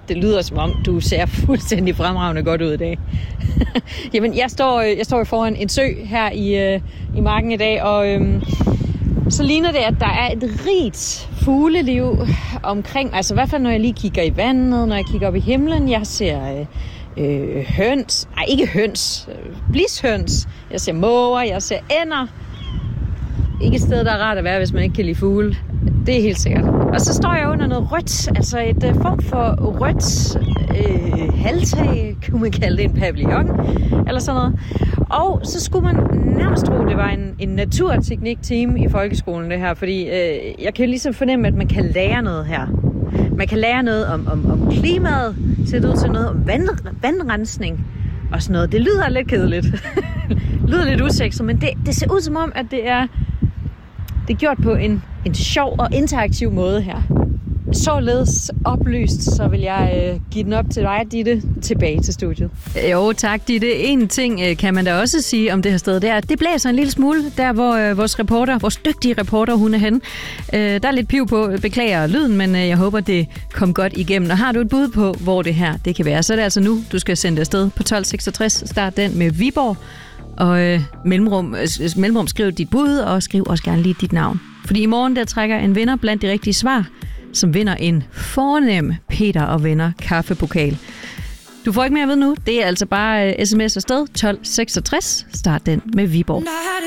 Det lyder som om, du ser fuldstændig fremragende godt ud i dag. Jamen, jeg står foran en sø her i marken i dag, og så ligner det, at der er et rigt fugleliv omkring. Altså i hvert fald, når jeg lige kigger i vandet, når jeg kigger op i himlen. Jeg ser høns. Nej, ikke høns. Blishøns. Jeg ser måger, jeg ser ænder. Ikke et sted, der er rart at være, hvis man ikke kan lide fugle. Det er helt sikkert. Og så står jeg under noget rødt, altså et form for rødt halvtag, kunne man kalde det en pavillon, eller sådan noget. Og så skulle man nærmest tro, det var en naturteknik-team i folkeskolen, det her, fordi jeg kan ligesom fornemme, at man kan lære noget her. Man kan lære noget om klimaet, sætte ud til noget om vandrensning og sådan noget. Det lyder lidt kedeligt. Det lyder lidt usekset, men det ser ud som om, at det er gjort på en sjov og interaktiv måde her. Således oplyst, så vil jeg give den op til dig, Ditte, tilbage til studiet. Jo, tak, Ditte. En ting kan man da også sige om det her sted, det er, at det blæser en lille smule, der hvor vores dygtige reporter, hun er henne. Der er lidt piv på, beklager lyden, men jeg håber, det kom godt igennem. Og har du et bud på, hvor det her det kan være, så er det altså nu, du skal sende det afsted på 1266. Start den med Viborg. Og mellemrum skriv dit bud, og skriv også gerne lige dit navn. Fordi i morgen der trækker en vinder blandt de rigtige svar, som vinder en fornem Peter og Venner kaffepokal. Du får ikke mere at vide nu. Det er altså bare sms afsted 1266. Start den med Viborg.